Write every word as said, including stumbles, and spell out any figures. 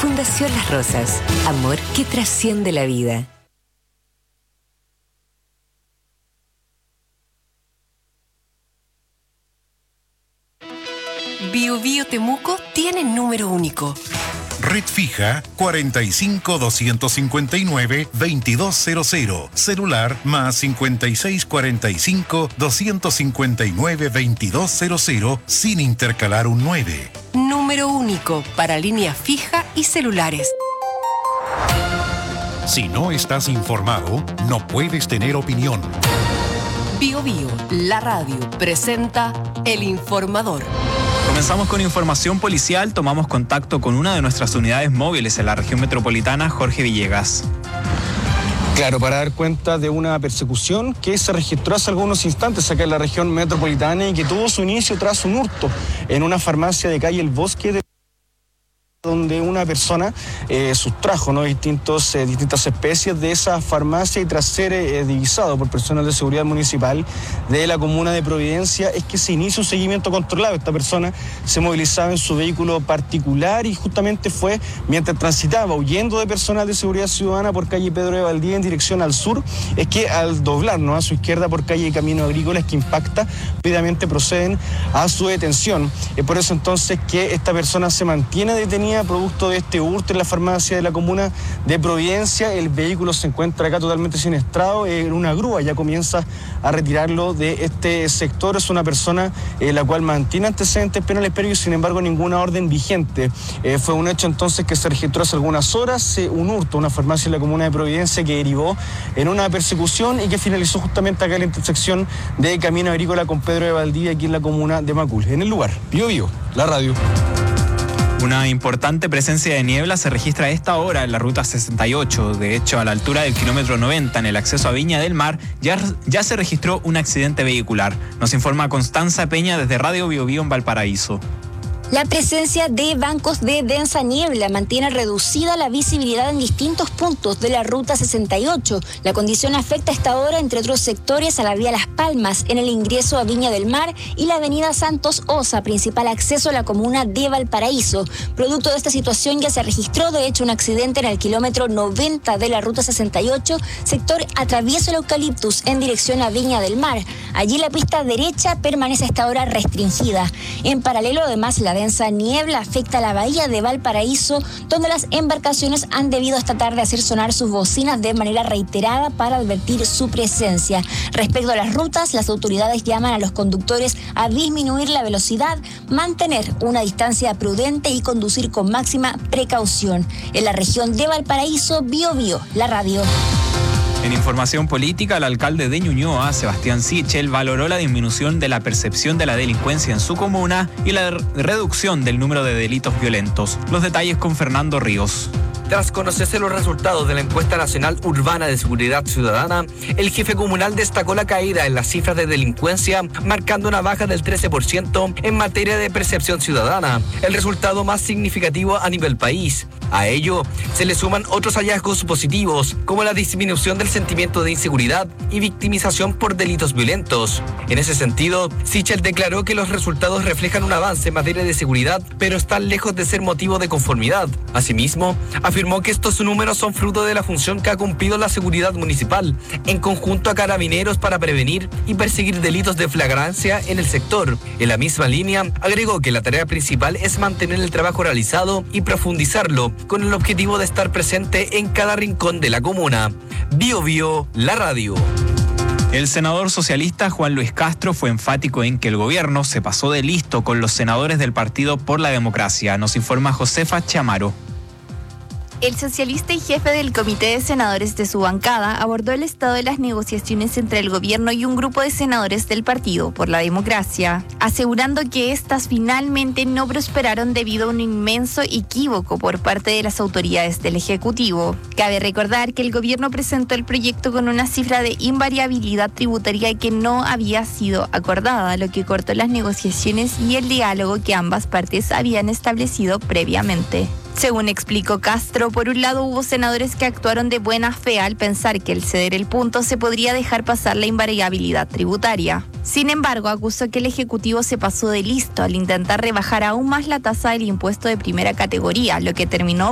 Fundación Las Rosas, amor que trasciende la vida. Bio Bio Temuco tiene número único. Red fija cuarenta y cinco, doscientos cincuenta y nueve, veintidós cero cero. Celular más cincuenta y seis, cuarenta y cinco, doscientos cincuenta y nueve, veintidós cero cero sin intercalar un nueve. Número único para línea fija y celulares. Si no estás informado, no puedes tener opinión. Bio Bio, la radio, presenta El Informador. Comenzamos con información policial. Tomamos contacto con una de nuestras unidades móviles en la región metropolitana, Jorge Villegas. Claro, para dar cuenta de una persecución que se registró hace algunos instantes acá en la región metropolitana y que tuvo su inicio tras un hurto en una farmacia de calle El Bosque, de donde una persona eh, sustrajo ¿no? Distintos, eh, distintas especies de esa farmacia, y tras ser eh, divisado por personal de seguridad municipal de la comuna de Providencia es que se inicia un seguimiento controlado. Esta persona se movilizaba en su vehículo particular y justamente fue mientras transitaba huyendo de personal de seguridad ciudadana por calle Pedro de Valdivia en dirección al sur, es que al doblar ¿no? a su izquierda por calle Camino Agrícola es que impacta, rápidamente proceden a su detención. Es por eso entonces que esta persona se mantiene detenida producto de este hurto en la farmacia de la comuna de Providencia. El vehículo se encuentra acá totalmente siniestrado, en una grúa ya comienza a retirarlo de este sector. Es una persona eh, la cual mantiene antecedentes penales previos, sin embargo ninguna orden vigente. Eh, fue un hecho entonces que se registró hace algunas horas, eh, un hurto, una farmacia en la comuna de Providencia que derivó en una persecución y que finalizó justamente acá en la intersección de Camino Agrícola con Pedro de Valdivia, aquí en la comuna de Macul. En el lugar, Bio Bio, la radio. Una importante presencia de niebla se registra a esta hora en la ruta sesenta y ocho. De hecho, a la altura del kilómetro noventa, en el acceso a Viña del Mar, ya, ya se registró un accidente vehicular. Nos informa Constanza Peña desde Radio Bio Bio en Valparaíso. La presencia de bancos de densa niebla mantiene reducida la visibilidad en distintos puntos de la ruta sesenta y ocho. La condición afecta a esta hora, entre otros sectores, a la vía Las Palmas, en el ingreso a Viña del Mar, y la avenida Santos Osa, principal acceso a la comuna de Valparaíso. Producto de esta situación ya se registró, de hecho, un accidente en el kilómetro noventa de la ruta sesenta y ocho, sector atravieso el Eucaliptus en dirección a Viña del Mar. Allí la pista derecha permanece a esta hora restringida. En paralelo, además, la densa niebla afecta a la bahía de Valparaíso, donde las embarcaciones han debido esta tarde hacer sonar sus bocinas de manera reiterada para advertir su presencia. Respecto a las rutas, las autoridades llaman a los conductores a disminuir la velocidad, mantener una distancia prudente y conducir con máxima precaución. En la región de Valparaíso, Bio Bio, la radio. En información política, el alcalde de Ñuñoa, Sebastián Sichel, valoró la disminución de la percepción de la delincuencia en su comuna y la reducción del número de delitos violentos. Los detalles con Fernando Ríos. Tras conocerse los resultados de la encuesta nacional urbana de seguridad ciudadana, el jefe comunal destacó la caída en las cifras de delincuencia, marcando una baja del trece por ciento en materia de percepción ciudadana, el resultado más significativo a nivel país. A ello se le suman otros hallazgos positivos, como la disminución del sentimiento de inseguridad y victimización por delitos violentos. En ese sentido, Sichel declaró que los resultados reflejan un avance en materia de seguridad, pero están lejos de ser motivo de conformidad. Asimismo, afirmó que estos números son fruto de la función que ha cumplido la seguridad municipal, en conjunto a carabineros, para prevenir y perseguir delitos de flagrancia en el sector. En la misma línea, agregó que la tarea principal es mantener el trabajo realizado y profundizarlo, con el objetivo de estar presente en cada rincón de la comuna. Bio Bio, la radio. El senador socialista Juan Luis Castro fue enfático en que el gobierno se pasó de listo con los senadores del Partido por la Democracia. Nos informa Josefa Chamaro. El socialista y jefe del comité de senadores de su bancada abordó el estado de las negociaciones entre el gobierno y un grupo de senadores del Partido por la Democracia, asegurando que éstas finalmente no prosperaron debido a un inmenso equívoco por parte de las autoridades del Ejecutivo. Cabe recordar que el gobierno presentó el proyecto con una cifra de invariabilidad tributaria que no había sido acordada, lo que cortó las negociaciones y el diálogo que ambas partes habían establecido previamente. Según explicó Castro, por un lado hubo senadores que actuaron de buena fe al pensar que al ceder el punto se podría dejar pasar la invariabilidad tributaria. Sin embargo, acusó que el Ejecutivo se pasó de listo al intentar rebajar aún más la tasa del impuesto de primera categoría, lo que terminó